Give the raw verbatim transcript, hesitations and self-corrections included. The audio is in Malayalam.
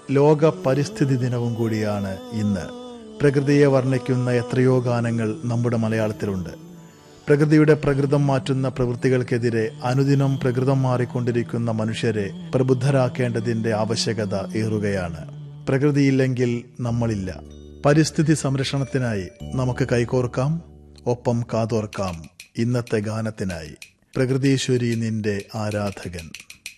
ലോക പരിസ്ഥിതി ദിനവും കൂടിയാണ് ഇന്ന്. പ്രകൃതിയെ വർണ്ണിക്കുന്ന എത്രയോ ഗാനങ്ങൾ നമ്മുടെ മലയാളത്തിലുണ്ട്. പ്രകൃതിയുടെ പ്രകൃതം മാറ്റുന്ന പ്രവൃത്തികൾക്കെതിരെ അനുദിനം പ്രകൃതം മാറിക്കൊണ്ടിരിക്കുന്ന മനുഷ്യരെ പ്രബുദ്ധരാക്കേണ്ടതിന്റെ ആവശ്യകത ഏറുകയാണ്. പ്രകൃതിയില്ലെങ്കിൽ നമ്മളില്ല. പരിസ്ഥിതി സംരക്ഷണത്തിനായി നമുക്ക് കൈകോർക്കാം, ഒപ്പം കാതോർക്കാം. ഇന്നത്തെ ഗാനത്തിനായി പ്രകൃതീശ്വരി നിന്റെ ആരാധകൻ.